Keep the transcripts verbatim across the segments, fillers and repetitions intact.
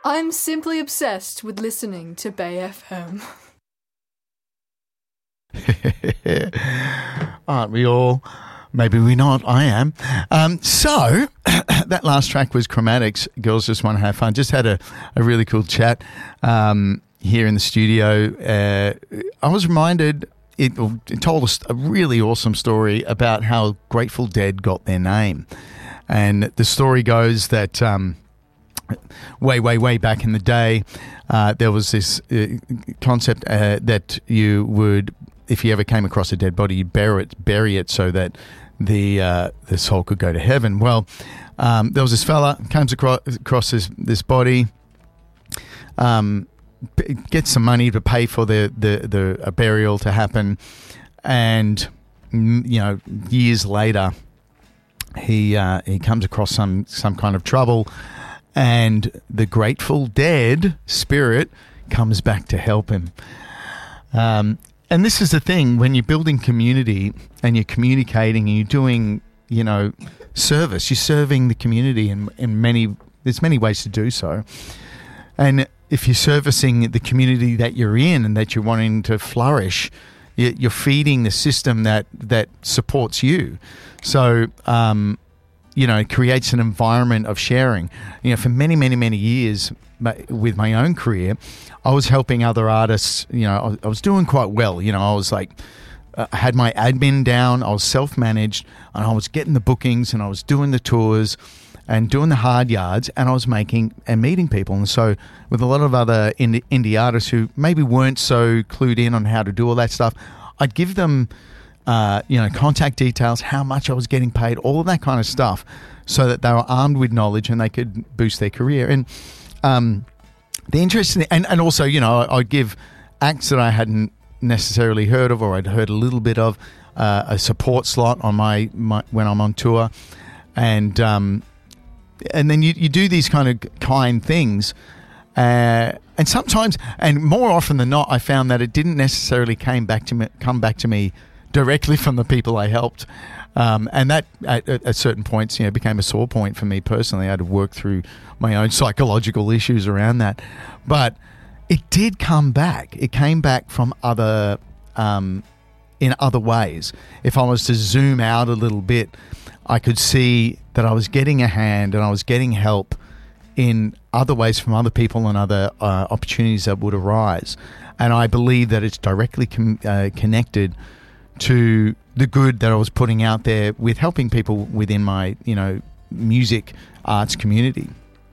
I'm simply obsessed with listening to Bay F M. Aren't we all? Maybe we're not. I am. Um, so that last track was Chromatics. Girls Just Want to Have Fun. Just had a, a really cool chat um, here in the studio. Uh, I was reminded, it, it told us a really awesome story about how Grateful Dead got their name. And the story goes that um, way, way, way back in the day, uh, there was this uh, concept uh, that you would, if you ever came across a dead body, you'd bury it, bury it so that the uh, the soul could go to heaven. Well, um, there was this fella comes across, across this, this body, um, gets some money to pay for the the, the a burial to happen, and you know, years later, he uh, he comes across some some kind of trouble, and the Grateful Dead spirit comes back to help him. Um, and this is the thing, when you're building community and you're communicating and you're doing, you know, service, you're serving the community in, in many, there's many ways to do so. And if you're servicing the community that you're in and that you're wanting to flourish, you're feeding the system that, that supports you. So, um, you know, it creates an environment of sharing. You know, for many, many, many years with my own career, I was helping other artists. You know, I was doing quite well. You know, I was like, I had my admin down, I was self-managed, and I was getting the bookings and I was doing the tours and doing the hard yards, and I was making and meeting people. And so with a lot of other indie, indie artists who maybe weren't so clued in on how to do all that stuff, I'd give them, uh, you know, contact details, how much I was getting paid, all of that kind of stuff, so that they were armed with knowledge and they could boost their career. And um, the interesting, and, and also, you know, I'd give acts that I hadn't necessarily heard of or I'd heard a little bit of, uh, a support slot on my, my when I'm on tour. And, um, And then you, you do these kind of kind things. Uh, and sometimes, and more often than not, I found that it didn't necessarily came back to me, come back to me directly from the people I helped. Um, and that, at, at certain points, you know, became a sore point for me personally. I had to work through my own psychological issues around that. But it did come back. It came back from other, um, in other ways. If I was to zoom out a little bit, I could see that I was getting a hand and I was getting help in other ways from other people and other uh, opportunities that would arise. And I believe that it's directly com- uh, connected to the good that I was putting out there with helping people within my, you know, music arts community.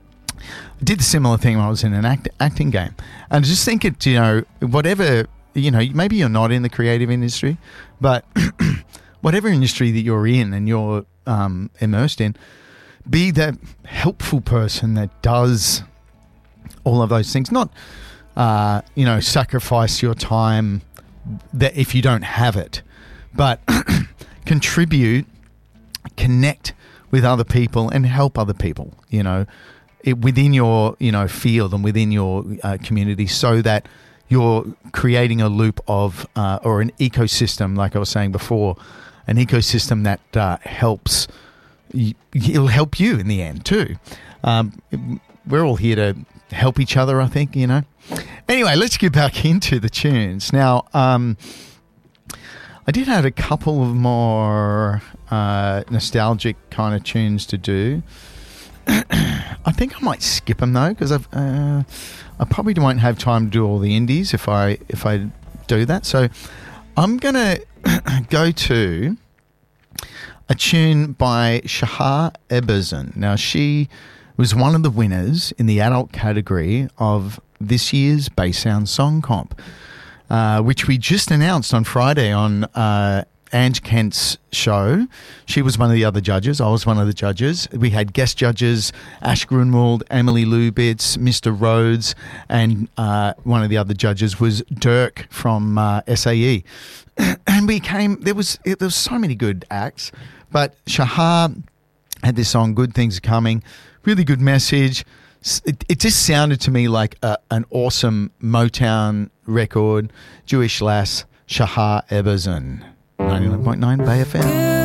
I did a similar thing when I was in an act- acting game. And I just think it, you know, whatever, you know, maybe you're not in the creative industry, but whatever industry that you're in and you're um, immersed in, be that helpful person that does all of those things. Not, uh, you know, sacrifice your time that if you don't have it, but contribute, connect with other people and help other people, you know, it, within your, you know, field and within your uh, community, so that you're creating a loop of, uh, or an ecosystem, like I was saying before, an ecosystem that uh, helps, it'll help you in the end too. Um, we're all here to help each other, I think, you know. Anyway, let's get back into the tunes. Now, um, I did have a couple of more uh, nostalgic kind of tunes to do. I think I might skip them though, because I've uh, I probably won't have time to do all the indies if I if I do that. So I'm gonna go to a tune by Shahar Eberson. Now, she was one of the winners in the adult category of this year's Baysound Song Comp, uh, which we just announced on Friday on uh, Ange Kent's show. She was one of the other judges. I was one of the judges. We had guest judges, Ash Grunwald, Emily Lubitz, Mister Rhodes, and uh, one of the other judges was Dirk from uh, S A E. And we came, there was, it, there was so many good acts, but Shahar had this song, Good Things Are Coming, really good message. It, it just sounded to me like a, an awesome Motown record. Jewish lass, Shahar Eberson, ninety-nine point nine Bay F M.